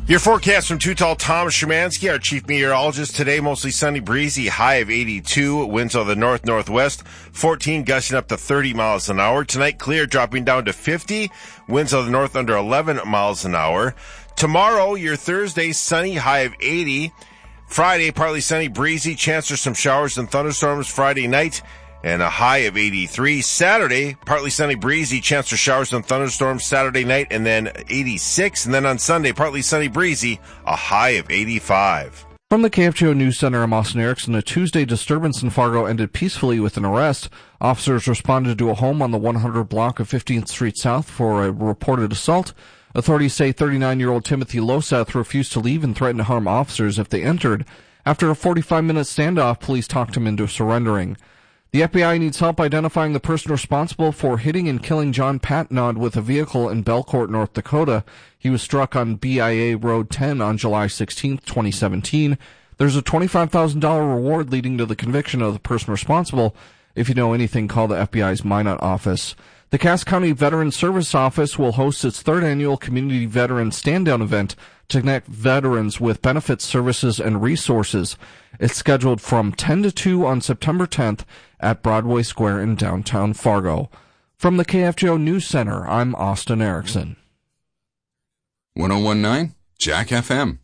Your forecast from Too Tall Tom Szymanski, our chief meteorologist. Today, mostly sunny, breezy, high of 82, winds of the north-northwest, 14 gusting up to 30 miles an hour. Tonight, clear, dropping down to 50, winds of the north under 11 miles an hour. Tomorrow, your Thursday, sunny, high of 80. Friday, partly sunny, breezy, chance for some showers and thunderstorms Friday night, and a high of 83. Saturday, partly sunny, breezy, chance for showers and thunderstorms Saturday night, and then 86. And then on Sunday, partly sunny, breezy, a high of 85. From the KFGO News Center, I'm Austin Erickson. A Tuesday disturbance in Fargo ended peacefully with an arrest. Officers responded to a home on the 100 block of 15th Street South for a reported assault. Authorities say 39-year-old Timothy Loseth refused to leave and threatened to harm officers if they entered. After a 45-minute standoff, police talked him into surrendering. The FBI needs help identifying the person responsible for hitting and killing John Patnod with a vehicle in Belcourt, North Dakota. He was struck on BIA Road 10 on July 16, 2017. There's a $25,000 reward leading to the conviction of the person responsible. If you know anything, call the FBI's Minot office. The Cass County Veteran Service Office will host its third annual Community Veteran Stand-Down event to connect veterans with benefits, services, and resources. It's scheduled from 10 to 2 on September 10th at Broadway Square in downtown Fargo. From the KFGO News Center, I'm Austin Erickson. 1019 Jack FM.